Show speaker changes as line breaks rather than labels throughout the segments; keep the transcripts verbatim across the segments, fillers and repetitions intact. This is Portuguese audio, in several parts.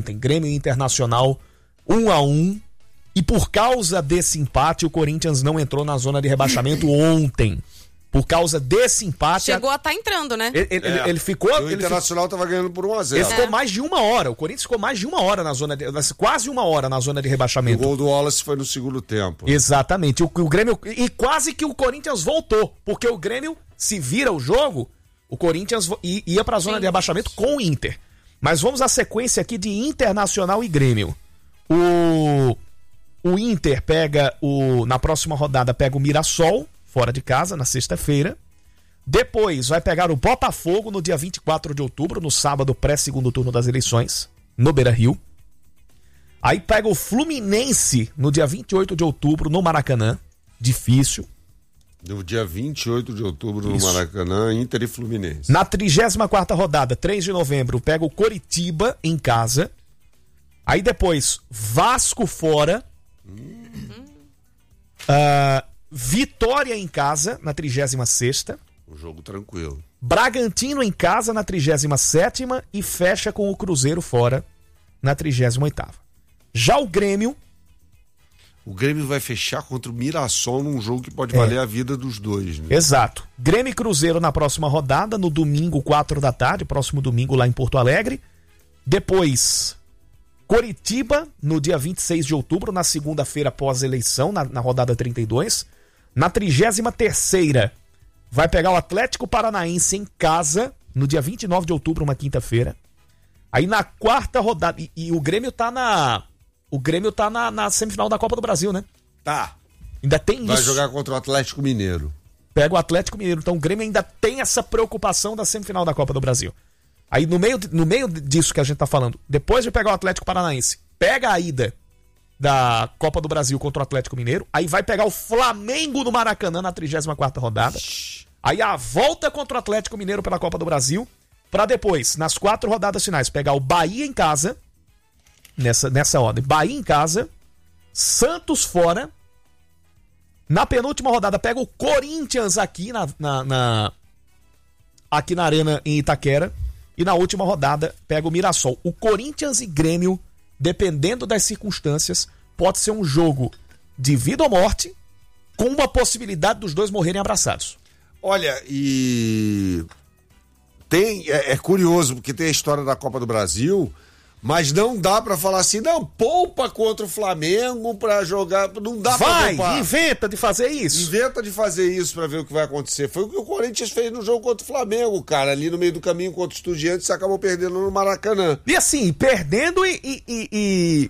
ontem. Grêmio e Internacional um a um. E por causa desse empate, o Corinthians não entrou na zona de rebaixamento ontem. Por causa desse empate...
Chegou a estar tá entrando, né?
Ele, ele,
é.
ele ficou...
O
ele
Internacional estava ganhando por um a zero.
Ele ficou mais de uma hora. O Corinthians ficou mais de uma hora na zona de... Quase uma hora na zona de rebaixamento.
O gol do Wallace foi no segundo tempo.
Exatamente. O, o Grêmio... E quase que o Corinthians voltou. Porque o Grêmio, se vira o jogo, o Corinthians ia para a zona Sim. de rebaixamento com o Inter. Mas vamos à sequência aqui de Internacional e Grêmio. O... O Inter pega o... Na próxima rodada pega o Mirassol, fora de casa, na sexta-feira. Depois vai pegar o Botafogo no dia vinte e quatro de outubro, no sábado pré-segundo turno das eleições, no Beira-Rio. Aí pega o Fluminense no dia vinte e oito de outubro, no Maracanã. Difícil.
No dia vinte e oito de outubro,
Isso.
no Maracanã, Inter e Fluminense.
Na trigésima quarta rodada, três de novembro, pega o Coritiba em casa. Aí depois, Vasco fora. Hum. Uh, Vitória em casa, na trigésima sexta.
Um jogo tranquilo.
Bragantino em casa na trigésima sétima e fecha com o Cruzeiro fora na trigésima oitava. Já o Grêmio...
O Grêmio vai fechar contra o Mirassol num jogo que pode
é.
valer a vida dos dois, né?
Exato. Grêmio e Cruzeiro na próxima rodada, no domingo, quatro da tarde, próximo domingo lá em Porto Alegre. Depois, Coritiba, no dia vinte e seis de outubro, na segunda-feira pós-eleição, na, na rodada trinta e dois. Na trigésima terceira, vai pegar o Atlético Paranaense em casa, no dia vinte e nove de outubro, uma quinta-feira. Aí na quarta rodada, e, e o Grêmio tá na... O Grêmio tá na, na semifinal da Copa do Brasil, né?
Tá.
Ainda tem
Vai
isso.
Vai jogar contra o Atlético Mineiro.
Pega o Atlético Mineiro. Então o Grêmio ainda tem essa preocupação da semifinal da Copa do Brasil. Aí no meio, no meio disso que a gente tá falando, depois de pegar o Atlético Paranaense, pega a ida da Copa do Brasil contra o Atlético Mineiro, aí vai pegar o Flamengo no Maracanã na trigésima quarta rodada. Aí a volta contra o Atlético Mineiro pela Copa do Brasil, pra depois, nas quatro rodadas finais, pegar o Bahia em casa, nessa, nessa ordem, Bahia em casa, Santos fora, na penúltima rodada pega o Corinthians aqui na, na, na aqui na Arena em Itaquera, e na última rodada pega o Mirassol. O Corinthians e Grêmio, dependendo das circunstâncias, pode ser um jogo de vida ou morte, com uma possibilidade dos dois morrerem abraçados.
Olha, e tem é, é curioso, porque tem a história da Copa do Brasil, mas não dá pra falar assim, não, poupa contra o Flamengo pra jogar, não dá
vai,
pra poupar.
Inventa de fazer isso.
Inventa de fazer isso pra ver o que vai acontecer. Foi o que o Corinthians fez no jogo contra o Flamengo, cara, ali no meio do caminho contra o Estudiantes, acabou perdendo no Maracanã.
E assim, perdendo e... e, e,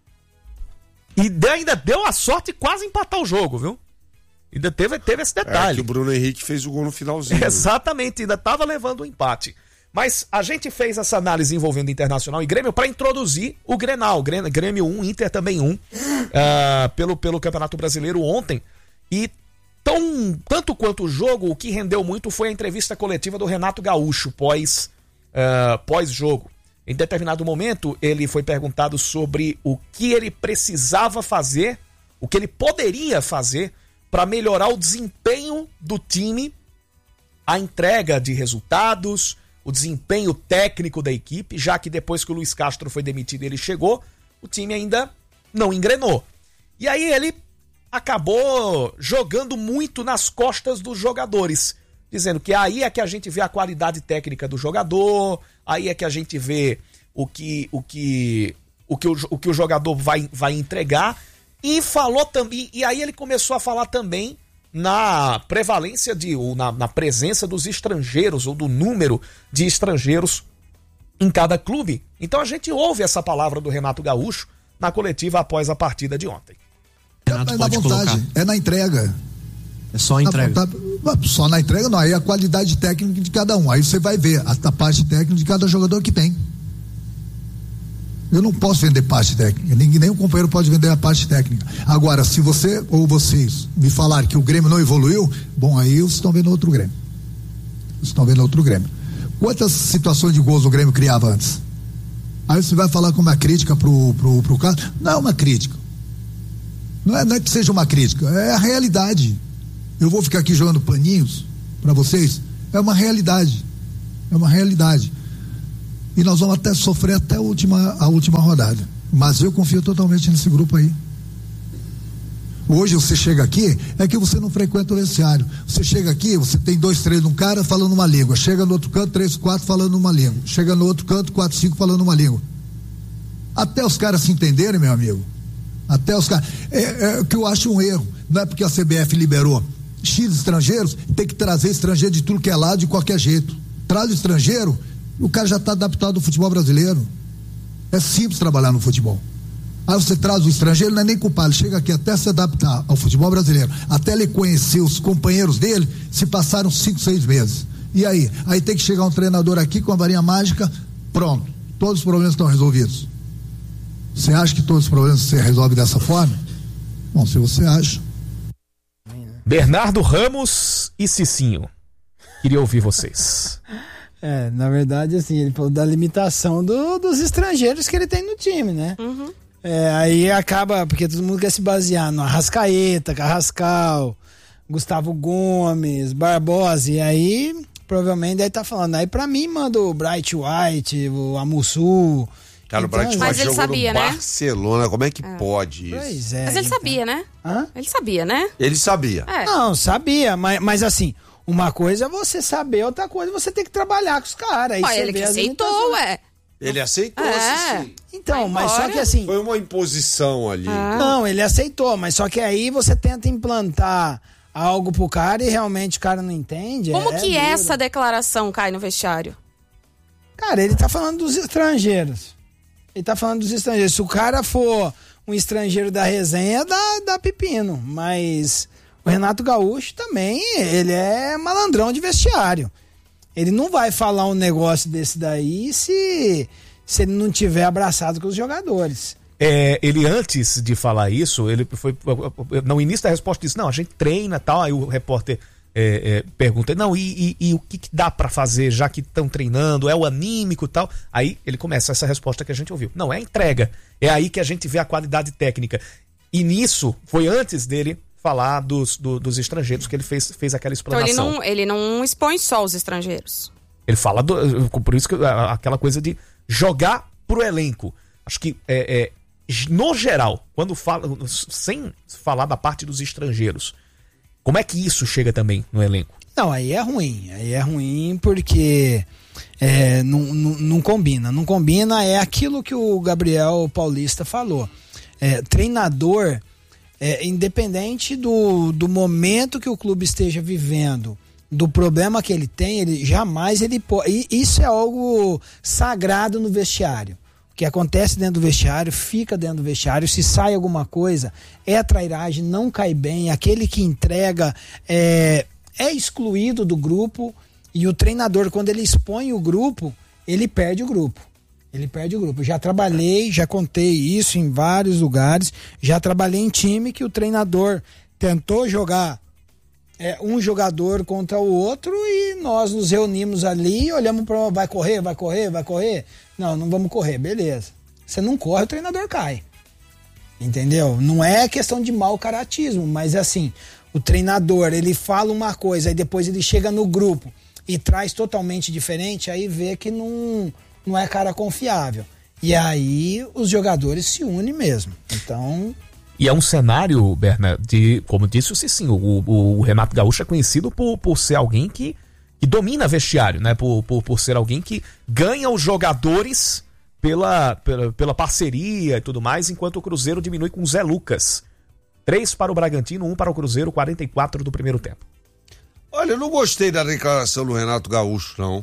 e, e ainda deu a sorte de quase empatar o jogo, viu? Ainda teve, teve esse detalhe.
É que o Bruno Henrique fez o gol no finalzinho.
Exatamente, ainda estava levando o empate. Mas a gente fez essa análise envolvendo Internacional e Grêmio para introduzir o Grenal. Grêmio um, Inter também um, uh, pelo, pelo Campeonato Brasileiro ontem. E tão, tanto quanto o jogo, o que rendeu muito foi a entrevista coletiva do Renato Gaúcho pós, uh, pós-jogo. Em determinado momento, ele foi perguntado sobre o que ele precisava fazer, o que ele poderia fazer para melhorar o desempenho do time, a entrega de resultados, o desempenho técnico da equipe, já que depois que o Luiz Castro foi demitido e ele chegou, o time ainda não engrenou. E aí ele acabou jogando muito nas costas dos jogadores, dizendo que aí é que a gente vê a qualidade técnica do jogador, aí é que a gente vê o que o, que, o, que o, o, que o jogador vai, vai entregar, e falou também, e aí ele começou a falar também na prevalência de, ou na, na presença dos estrangeiros, ou do número de estrangeiros em cada clube. Então a gente ouve essa palavra do Renato Gaúcho na coletiva após a partida de ontem.
Renato, é na vontade, colocar. É na entrega.
É só a entrega.
Na, só na entrega não, aí a qualidade técnica de cada um, aí você vai ver a, a parte técnica de cada jogador que tem. Eu não posso vender parte técnica, ninguém, nenhum companheiro pode vender a parte técnica. Agora, se você ou vocês me falarem que o Grêmio não evoluiu, bom, aí vocês estão vendo outro Grêmio. Vocês estão vendo outro Grêmio. Quantas situações de gols o Grêmio criava antes? Aí você vai falar com uma crítica pro, pro, pro caso? Não é uma crítica. Não é, não é que seja uma crítica, é a realidade. Eu vou ficar aqui jogando paninhos para vocês? É uma realidade. É uma realidade. E nós vamos até sofrer até a última, a última rodada. Mas eu confio totalmente nesse grupo aí. Hoje você chega aqui, é que você não frequenta o vestiário. Você chega aqui, você tem dois, três num cara falando uma língua. Chega no outro canto, três, quatro falando uma língua. Chega no outro canto, quatro, cinco falando uma língua. Até os caras se entenderem, meu amigo. Até os caras. É, é o que eu acho um erro. Não é porque a C B F liberou X estrangeiros, tem que trazer estrangeiro de tudo que é lado de qualquer jeito. Traz o estrangeiro, o cara já está adaptado ao futebol brasileiro. É simples trabalhar no futebol. Aí você traz o estrangeiro, não é nem culpado, ele chega aqui até se adaptar ao futebol brasileiro, até ele conhecer os companheiros dele, se passaram cinco, seis meses. E aí? Aí tem que chegar um treinador aqui com a varinha mágica, pronto, todos os problemas estão resolvidos. Você acha que todos os problemas se resolvem dessa forma? Bom, se você acha.
Bernardo Ramos e Cicinho, queria ouvir vocês.
É, na verdade, assim, ele falou da limitação do, dos estrangeiros que ele tem no time, né? Uhum. É, aí acaba, porque todo mundo quer se basear no Arrascaeta, Carrascal, Gustavo Gomes, Barbosa, e aí provavelmente aí tá falando, aí pra mim manda o Bright White, o Amussu.
Cara,
então,
o Bright
mas
White
ele
jogou
sabia,
no
né?
Barcelona, como é que
é.
pode isso?
Pois é.
Mas ele
então.
sabia, né?
Hã?
Ele sabia, né?
Ele sabia.
É.
Não, sabia, mas, mas assim, uma coisa é você saber, outra coisa é você ter que trabalhar com os caras.
Ó, ele que aceitou, ué.
Ele aceitou,
É.
sim.
Então,
Vai
mas só
embora.
que assim...
Foi uma imposição ali.
Ah.
Não, ele aceitou, mas só que aí você tenta implantar algo pro cara e realmente o cara não entende.
Como
é
que
duro.
essa declaração cai no vestiário?
Cara, ele tá falando dos estrangeiros. Ele tá falando dos estrangeiros. Se o cara for um estrangeiro da resenha, dá, dá pepino. Mas o Renato Gaúcho também, ele é malandrão de vestiário. Ele não vai falar um negócio desse daí se, se ele não tiver abraçado com os jogadores.
É, ele antes de falar isso, ele foi no início da resposta disse, não, a gente treina e tal, aí o repórter é, é, pergunta, não, e, e, e o que, que dá pra fazer já que estão treinando, é o anímico e tal, aí ele começa essa resposta que a gente ouviu, não, é a entrega, é aí que a gente vê a qualidade técnica, e nisso foi antes dele falar dos, do, dos estrangeiros que ele fez, fez aquela explanação.
Então ele não, ele não expõe só os estrangeiros.
Ele fala, do, por isso que aquela coisa de jogar pro elenco, acho que é, é no geral, quando fala, sem falar da parte dos estrangeiros, como é que isso chega também no elenco?
Não, aí é ruim. Aí é ruim porque é, não, não, não combina. Não combina é aquilo que o Gabriel Paulista falou. É, treinador, é, independente do, do momento que o clube esteja vivendo, do problema que ele tem, ele jamais ele pode. Isso é algo sagrado no vestiário. Que acontece dentro do vestiário, fica dentro do vestiário, se sai alguma coisa, é trairagem, não cai bem, aquele que entrega é, é excluído do grupo, e o treinador, quando ele expõe o grupo, ele perde o grupo. Ele perde o grupo. Já trabalhei, já contei isso em vários lugares, já trabalhei em time que o treinador tentou jogar é, um jogador contra o outro e nós nos reunimos ali, olhamos para vai correr, vai correr, vai correr. Não, não vamos correr, beleza. Você não corre, o treinador cai. Entendeu? Não é questão de mau caratismo, mas é assim, o treinador, ele fala uma coisa, aí depois ele chega no grupo e traz totalmente diferente, aí vê que não, não é cara confiável. E aí os jogadores se unem mesmo. Então...
E é um cenário, Berna, de, como disse o Cicinho, o, o Renato Gaúcho é conhecido por, por ser alguém que, que domina vestiário, né? Por, por, por ser alguém que ganha os jogadores pela, pela, pela parceria e tudo mais, enquanto o Cruzeiro diminui com o Zé Lucas. Três para o Bragantino, um para o Cruzeiro, quarenta e quatro do primeiro tempo.
Olha, eu não gostei da declaração do Renato Gaúcho, não.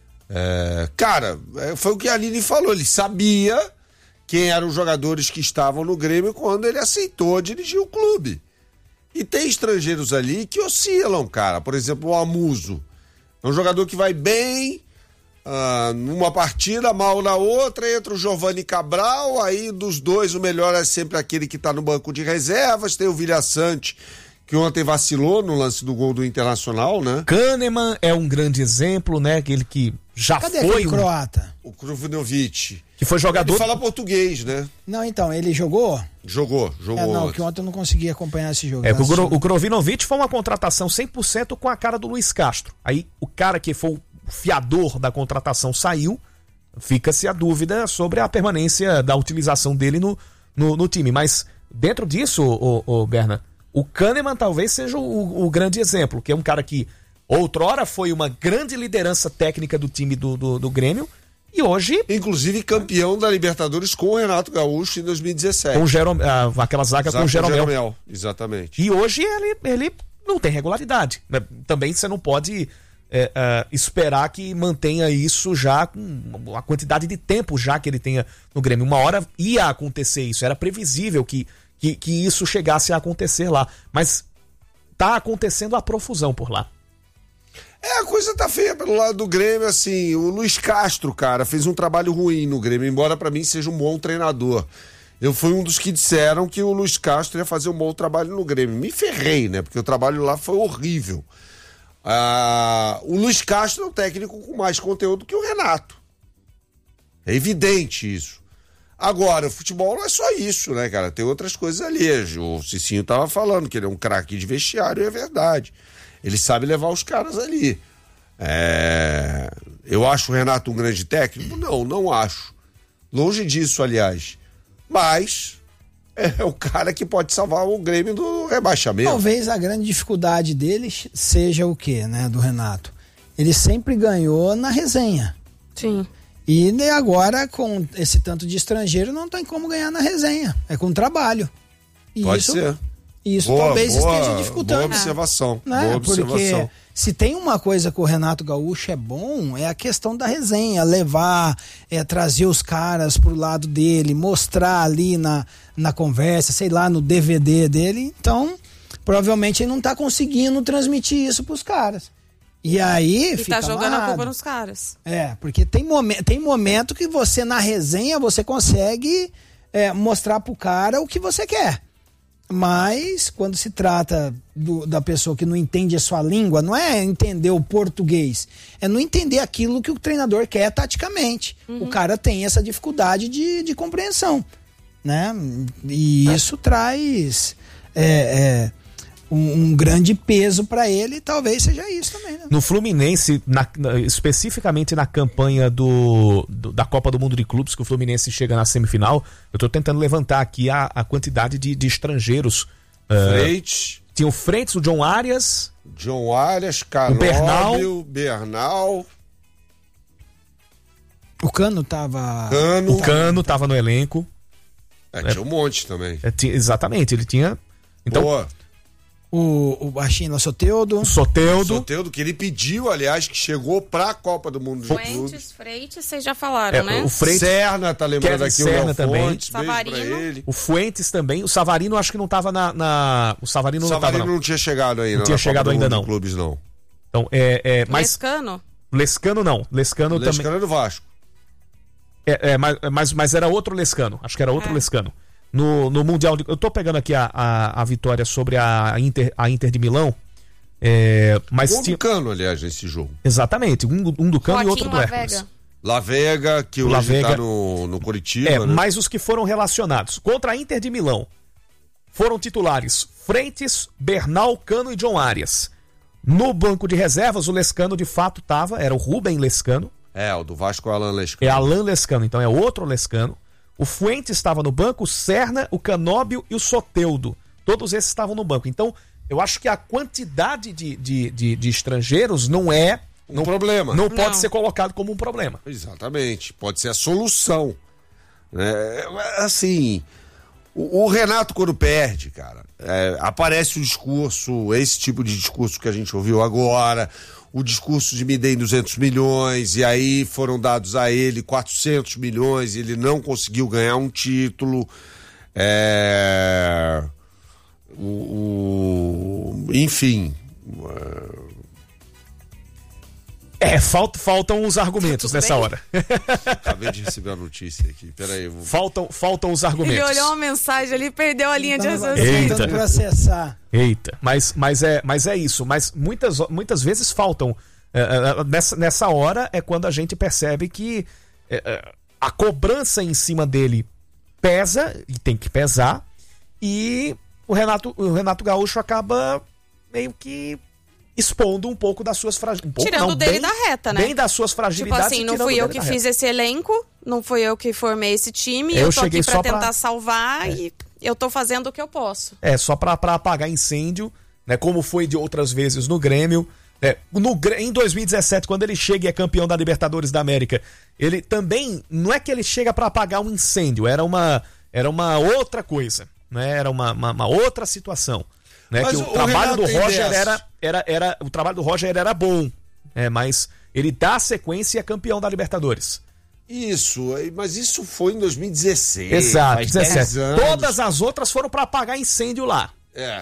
É, cara, foi o que a Aline falou, ele sabia quem eram os jogadores que estavam no Grêmio quando ele aceitou dirigir o clube. E tem estrangeiros ali que oscilam, cara. Por exemplo, o Amuso. É um jogador que vai bem uh, numa partida, mal na outra, entra o Giovani Cabral, aí dos dois o melhor é sempre aquele que tá no banco de reservas, tem o Vilhaçante, que ontem vacilou no lance do gol do Internacional, né?
Kahneman é um grande exemplo, né? Aquele que já
Cadê
foi
aquele
um...
croata?
O Kruvinovic.
Que foi jogador...
Ele fala português, né?
Não, então, ele jogou?
Jogou, jogou.
É, não,
ontem.
que ontem eu não consegui acompanhar esse jogo.
É, o, Gro, o Krovinovic foi uma contratação cem por cento com a cara do Luiz Castro. Aí o cara que foi o fiador da contratação saiu, fica-se a dúvida sobre a permanência da utilização dele no, no, no time. Mas dentro disso, o, o, o Berna, o Kahneman talvez seja o, o grande exemplo, que é um cara que outrora foi uma grande liderança técnica do time do, do, do Grêmio e hoje...
Inclusive campeão da Libertadores com o Renato Gaúcho em dois mil e dezessete.
Com o Jerome, ah, aquela zaga, zaga com o Jeromel.
Jeromel. Exatamente.
E hoje ele, ele não tem regularidade. Também você não pode é, é, esperar que mantenha isso já com a quantidade de tempo já que ele tenha no Grêmio. Uma hora ia acontecer isso, era previsível que Que, que isso chegasse a acontecer lá. Mas tá acontecendo a profusão por lá.
É, a coisa tá feia pelo lado do Grêmio, assim. O Luiz Castro, cara, fez um trabalho ruim no Grêmio, embora pra mim seja um bom treinador. Eu fui um dos que disseram que o Luiz Castro ia fazer um bom trabalho no Grêmio. Me ferrei, né? Porque o trabalho lá foi horrível. Ah, o Luiz Castro é um técnico com mais conteúdo que o Renato. É evidente isso. Agora, o futebol não é só isso, né, cara? Tem outras coisas ali. O Cicinho tava falando que ele é um craque de vestiário, e é verdade. Ele sabe levar os caras ali. É... Eu acho o Renato um grande técnico? Não, não acho. Longe disso, aliás. Mas é o cara que pode salvar o Grêmio do rebaixamento.
Talvez a grande dificuldade dele seja o quê, né, do Renato? Ele sempre ganhou na resenha.
Sim.
E agora, com esse tanto de estrangeiro, não tem como ganhar na resenha. É com trabalho. E
Pode
isso,
ser.
Isso
boa,
talvez
boa,
esteja dificultando.
Boa observação.
Né?
Boa observação.
Porque se tem uma coisa que o Renato Gaúcho é bom, é a questão da resenha. Levar, é, trazer os caras pro lado dele, mostrar ali na, na conversa, sei lá, no D V D dele. Então, provavelmente ele não tá conseguindo transmitir isso pros caras. E aí
e
fica
tá jogando
amarrado.
a culpa nos caras.
É, porque tem, momen tem momento que você, na resenha, você consegue é, mostrar pro cara o que você quer. Mas, quando se trata do, da pessoa que não entende a sua língua, não é entender o português, é não entender aquilo que o treinador quer taticamente. Uhum. O cara tem essa dificuldade de, de compreensão, né? E isso traz... É, é, Um, um grande peso para ele, talvez seja isso também, né?
No Fluminense, na, na, especificamente na campanha do, do, da Copa do Mundo de Clubes, que o Fluminense chega na semifinal, eu tô tentando levantar aqui a, a quantidade de, de estrangeiros.
Freitas.
Uh, tinha o Freitas, o John Arias.
John Arias, Canóbio,
Bernal.
Bernal.
O Cano tava...
Cano.
O Cano tava no elenco.
É, tinha um monte também.
É, tinha, exatamente, ele tinha... Então,
Boa.
O, o Baixinho Soteudo.
O Soteudo.
O Soteudo, que ele pediu, aliás, que chegou pra Copa do Mundo de
Fuentes,
Clubes.
Freitas, vocês já falaram,
É,
né?
o Freitas,
Serna, tá lembrando
Kevin
aqui
Serna
o Léo
também.
Fontes, beijo pra
Savarino.
ele.
O Fuentes também. O Savarino acho que não tava na... na... O Savarino
O
não
Savarino
tava, não.
não tinha chegado ainda.
Não tinha
na Copa
chegado
do
ainda,
Mundo
não.
de Clubes, não.
Então, é... é mas
Lescano?
Lescano não. Lescano,
O
também...
Lescano é do Vasco.
É, é, mas, mas, mas era outro Lescano. Acho que era outro
É.
Lescano. No, no Mundial... De... Eu tô pegando aqui a, a, a vitória sobre a Inter, a Inter de Milão. É, mas
Gol
tinha...
do Cano, aliás, nesse jogo.
Exatamente. Um, um do Cano e outro
Joaquim
do Hércules.
Lavega.
La Vega, que
O
hoje
La Vega.
tá no, no Curitiba,
É,
né?
mas os que foram relacionados contra a Inter de Milão foram titulares Freitas, Bernal, Cano e John Arias. No banco de reservas, o Lescano de fato tava, era o Rubem Lescano,
É, o do Vasco é o Alan Lescano.
é Alan Lescano, então é outro Lescano. O Fuentes estava no banco, o Serna, o Canóbio e o Soteudo. Todos esses estavam no banco. Então, eu acho que a quantidade de, de, de, de estrangeiros não é...
Um
não,
problema.
Não pode
Não.
ser colocado como um problema.
Exatamente. Pode ser a solução. É, assim, o, o Renato, quando perde, cara, é, aparece o discurso, esse tipo de discurso que a gente ouviu agora, o discurso de me deem duzentos milhões, e aí foram dados a ele quatrocentos milhões, e ele não conseguiu ganhar um título. É, o, o, enfim...
É, falta, faltam os argumentos
Tudo
nessa
bem?
hora.
Acabei de receber a notícia aqui. Peraí, eu vou...
faltam, faltam os argumentos.
Ele olhou uma mensagem ali e perdeu a linha de
Tava
raciocínio.
tentando
Eita.
processar.
Eita, mas, mas, é, mas é isso. Mas muitas, muitas vezes faltam. é, é, nessa, nessa hora é quando a gente percebe que é, é, a cobrança em cima dele pesa, e tem que pesar, e o Renato, o Renato Gaúcho acaba meio que expondo um pouco das suas fragilidades. Um
tirando
não,
dele
bem,
da reta, né?
Bem das suas
Tipo
fragilidades.
assim,
e
não
tirando
fui eu
dele
que
da
fiz
reta.
esse elenco, não fui eu que formei esse time,
Eu
eu tô
cheguei
aqui pra
só pra-
tentar salvar e eu tô fazendo o que eu posso.
É, só pra, pra apagar incêndio, né? Como foi de outras vezes no Grêmio. É, no, Grê- em dois mil e dezessete, quando ele chega e é campeão da Libertadores da América, ele também, não é que ele chega pra apagar um incêndio, era uma, era uma outra coisa, né? Era uma, uma, uma outra situação. Né?
Mas
Que o,
o- o
trabalho
Renato
do
tem
Roger
dessa.
era, era, era. O trabalho do Roger era bom, é, mas ele dá sequência e é campeão da Libertadores.
Isso, aí- mas isso foi em dois mil e dezesseis.
Exato,
faz dez
dezessete.
anos.
Todas as outras foram pra apagar incêndio lá.
É.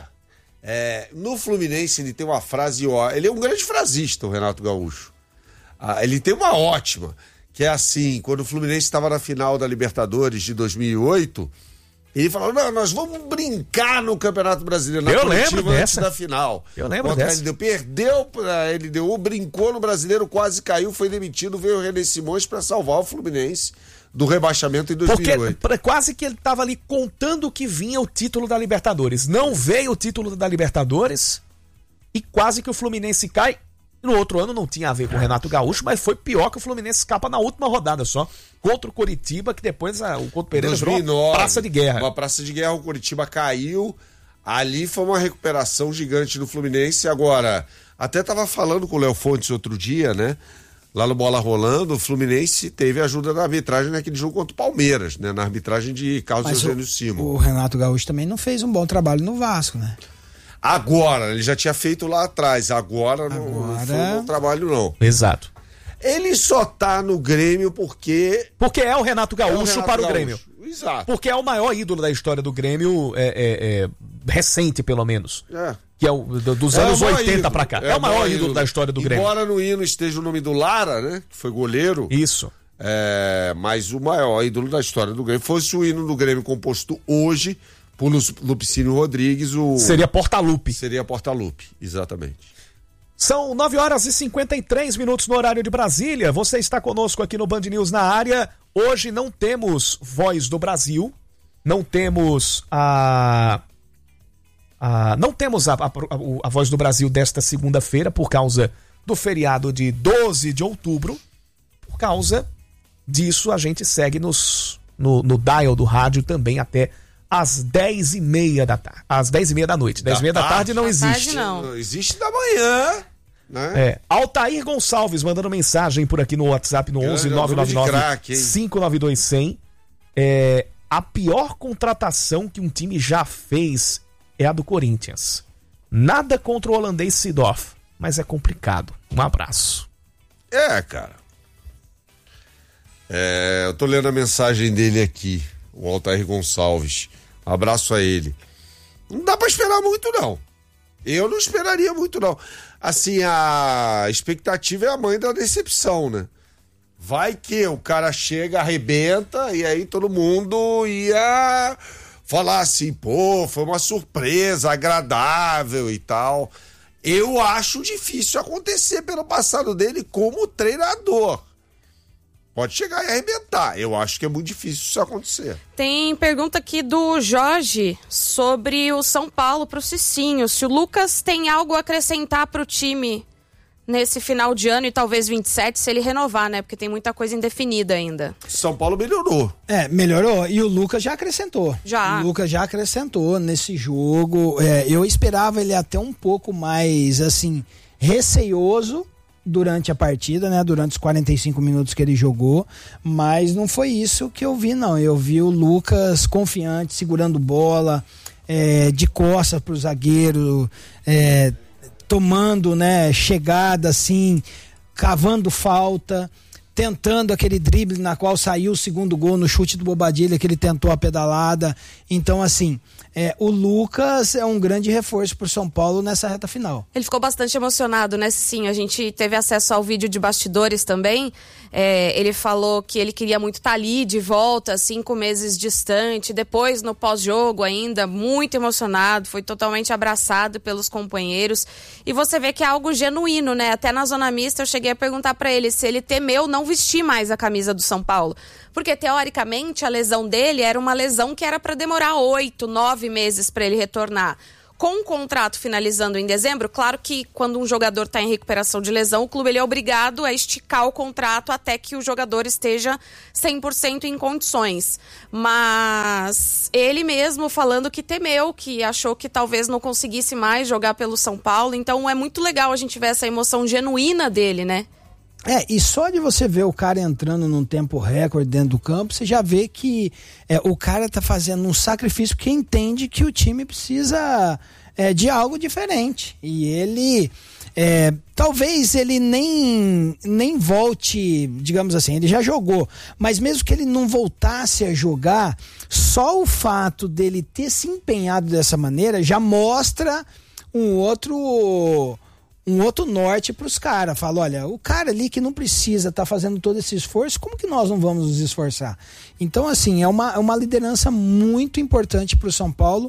É, no Fluminense ele tem uma frase, ó, ele é um grande frasista, o Renato Gaúcho. Ah, ele tem uma ótima, que é assim, quando o Fluminense estava na final da Libertadores de dois mil e oito, ele falou, não, nós vamos brincar no Campeonato Brasileiro, na
Eu
coletiva
lembro
antes
dessa.
da final.
Eu lembro
Contra a
dessa.
L D U, perdeu pra L D U, brincou no Brasileiro, quase caiu, foi demitido, veio o René Simões para salvar o Fluminense do rebaixamento em dois mil e oito.
Porque pra- quase que ele tava ali contando que vinha o título da Libertadores. Não veio o título da Libertadores e quase que o Fluminense cai. No outro ano não tinha a ver com o Renato Gaúcho, mas foi pior que o Fluminense escapa na última rodada só. Contra o Coritiba, que depois a, o Couto Pereira virou uma praça de guerra.
Uma praça de guerra, o Coritiba caiu. Ali foi uma recuperação gigante do Fluminense. Agora, até tava falando com o Léo Fontes outro dia, né? Lá no Bola Rolando, o Fluminense teve ajuda da arbitragem naquele jogo contra o Palmeiras, né? Na arbitragem de Carlos
Mas
Eugênio Simon.
o, o Renato Gaúcho também não fez um bom trabalho no Vasco, né?
Agora, ele já tinha feito lá atrás. Agora, não, não
Agora-
foi um bom trabalho, não.
Exato.
Ele só tá no Grêmio porque.
Porque é o Renato
é o
Gaúcho
Renato
para o
Gaúcho.
Grêmio.
Exato.
Porque é o maior ídolo da história do Grêmio, é, é, é, recente pelo menos.
É.
Que é o do- dos
É
anos
o maior
oitenta
ídolo.
pra cá. É, o maior ídolo da história do Grêmio.
Embora no hino esteja o nome do Lara, né? Que foi goleiro.
Isso.
É, mas o maior ídolo da história do Grêmio. Fosse o hino do Grêmio composto hoje por Lu- Lupicínio Rodrigues, o...
Seria Portalupe.
seria Portalupe, exatamente.
São nove horas e cinquenta e três minutos no horário de Brasília. Você está conosco aqui no Band News na área. Hoje não temos Voz do Brasil. Não temos a. a não temos a, a, a Voz do Brasil desta segunda-feira por causa do feriado de doze de outubro. Por causa disso, a gente segue nos, no, no dial do rádio também até às dez e meia da tarde. Às dez e meia da noite. dez e meia da tarde não
Da
existe.
tarde não.
Existe da manhã, né?
É, Altair Gonçalves mandando mensagem por aqui no WhatsApp no
Grande
onze nove nove nove
aluno de craque, hein?
cinco nove dois cem. É, a pior contratação que um time já fez é a do Corinthians. Nada contra o holandês Seedorf, mas é complicado. Um abraço.
É, cara. É, eu tô lendo a mensagem dele aqui, o Altair Gonçalves. Um abraço a ele. Não dá pra esperar muito, não. Eu não esperaria muito, não. Assim, a expectativa é a mãe da decepção, né? Vai que o cara chega, arrebenta, e aí todo mundo ia falar assim, pô, foi uma surpresa agradável e tal. Eu acho difícil acontecer pelo passado dele como treinador. Pode chegar e arrebentar. Eu acho que é muito difícil isso acontecer.
Tem pergunta aqui do Jorge sobre o São Paulo pro Cicinho. Se o Lucas tem algo a acrescentar pro time nesse final de ano e talvez vinte e sete, se ele renovar, né? Porque tem muita coisa indefinida ainda.
São Paulo melhorou.
É, melhorou. E o Lucas já acrescentou.
Já.
O Lucas já acrescentou nesse jogo. É, eu esperava ele até um pouco mais, assim, receioso durante a partida, né? Durante os quarenta e cinco minutos que ele jogou. Mas não foi isso que eu vi, não. Eu vi o Lucas confiante, segurando bola, é, de costas pro zagueiro, é, tomando, né, chegada assim, cavando falta, tentando aquele drible na qual saiu o segundo gol no chute do Bobadilha, que ele tentou a pedalada. Então, assim, é, o Lucas é um grande reforço pro São Paulo nessa reta final.
Ele ficou bastante emocionado, né? Sim, a gente teve acesso ao vídeo de bastidores também. É, ele falou que ele queria muito estar ali de volta, cinco meses distante. Depois, no pós-jogo ainda, muito emocionado, foi totalmente abraçado pelos companheiros. E você vê que é algo genuíno, né? Até na zona mista eu cheguei a perguntar pra ele se ele temeu não vestir mais a camisa do São Paulo. Porque, teoricamente, a lesão dele era uma lesão que era pra demorar oito, nove meses pra ele retornar. Com o contrato finalizando em dezembro, claro que quando um jogador está em recuperação de lesão, o clube ele é obrigado a esticar o contrato até que o jogador esteja cem por cento em condições. Mas ele mesmo falando que temeu, que achou que talvez não conseguisse mais jogar pelo São Paulo. Então é muito legal a gente ver essa emoção genuína dele, né?
É, e só de você ver o cara entrando num tempo recorde dentro do campo, você já vê que é, o cara tá fazendo um sacrifício porque entende que o time precisa é, de algo diferente. E ele, é, talvez ele nem, nem volte, digamos assim, ele já jogou, mas mesmo que ele não voltasse a jogar, só o fato dele ter se empenhado dessa maneira já mostra um outro... um outro norte para os caras. Fala, olha, o cara ali que não precisa estar tá fazendo todo esse esforço, como que nós não vamos nos esforçar? Então, assim, é uma, é uma liderança muito importante para o São Paulo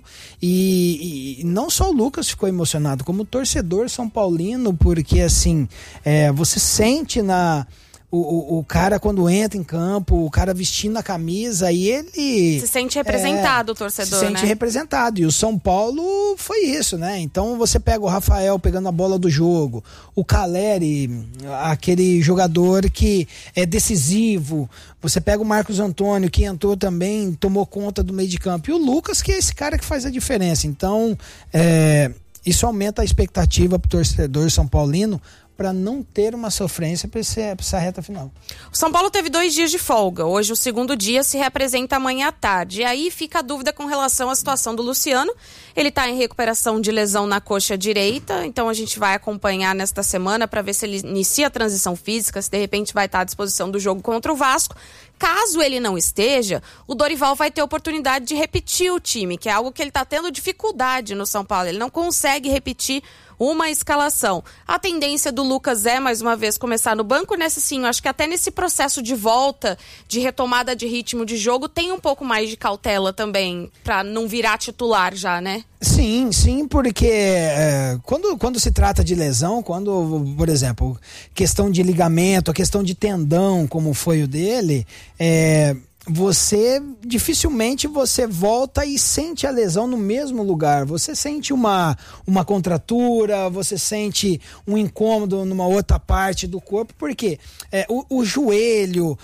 e, e não só o Lucas ficou emocionado, como o torcedor são paulino, porque, assim, é, você sente na... O, o, o cara quando entra em campo, o cara vestindo a camisa e ele...
Se sente representado, é, o torcedor,
se sente
né?
representado. E o São Paulo foi isso, né? Então você pega o Rafael pegando a bola do jogo, o Caleri, aquele jogador que é decisivo, você pega o Marcos Antônio, que entrou também, tomou conta do meio de campo, e o Lucas, que é esse cara que faz a diferença. Então, é, isso aumenta a expectativa pro torcedor são paulino, para não ter uma sofrência para essa reta final.
O São Paulo teve dois dias de folga. Hoje o segundo dia se representa amanhã à tarde. E aí fica a dúvida com relação à situação do Luciano. Ele está em recuperação de lesão na coxa direita, então a gente vai acompanhar nesta semana para ver se ele inicia a transição física, se de repente vai estar à disposição do jogo contra o Vasco. Caso ele não esteja, o Dorival vai ter oportunidade de repetir o time, que é algo que ele está tendo dificuldade no São Paulo. Ele não consegue repetir uma escalação. A tendência do Lucas é, mais uma vez, começar no banco. Nesse sim, eu acho que até nesse processo de volta, de retomada de ritmo de jogo, tem um pouco mais de cautela também, para não virar titular já, né?
Sim, sim, porque é, quando, quando se trata de lesão, quando, por exemplo, questão de ligamento, a questão de tendão, como foi o dele, é... você dificilmente você volta e sente a lesão no mesmo lugar. Você sente uma, uma contratura, você sente um incômodo numa outra parte do corpo, porque é, o, o joelho,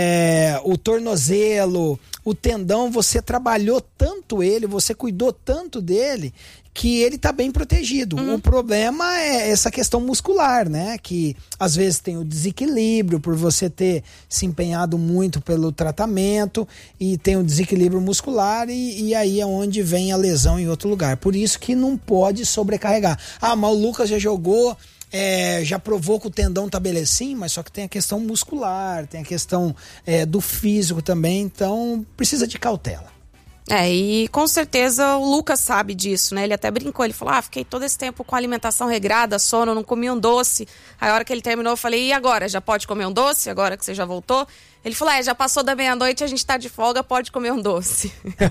é, o tornozelo, o tendão, você trabalhou tanto ele, você cuidou tanto dele, que ele tá bem protegido. Uhum. O problema é essa questão muscular, né? Que às vezes tem o desequilíbrio por você ter se empenhado muito pelo tratamento e tem o desequilíbrio muscular e, e aí é onde vem a lesão em outro lugar. Por isso que não pode sobrecarregar. Ah, mas o Lucas já jogou, é, já provou que o tendão tá belecinho, mas só que tem a questão muscular, tem a questão é, do físico também, então precisa de cautela.
É, e com certeza o Lucas sabe disso, né? Ele até brincou, ele falou, ah, fiquei todo esse tempo com alimentação regrada, sono, não comi um doce. Aí a hora que ele terminou, eu falei, e agora? Já pode comer um doce, agora que você já voltou? Ele falou, é, já passou da meia-noite, a gente tá de folga, pode comer um doce.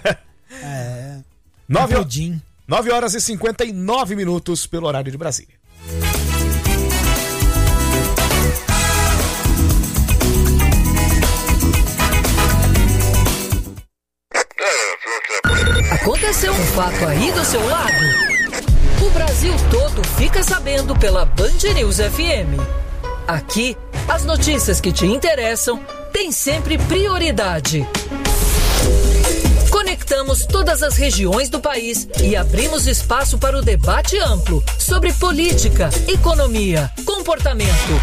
É...
Nove, nove horas e cinquenta e nove minutos pelo horário de Brasília.
Aconteceu um fato aí do seu lado? O Brasil todo fica sabendo pela Band News F M. Aqui, as notícias que te interessam têm sempre prioridade. Conectamos todas as regiões do país e abrimos espaço para o debate amplo sobre política, economia, comportamento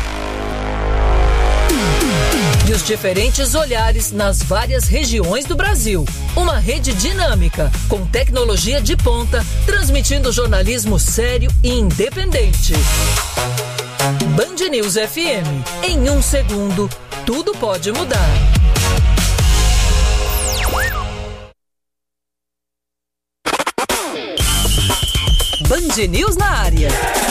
e os diferentes olhares nas várias regiões do Brasil. Uma rede dinâmica, com tecnologia de ponta, transmitindo jornalismo sério e independente. Band News F M. Em um segundo, tudo pode mudar. Band News na área.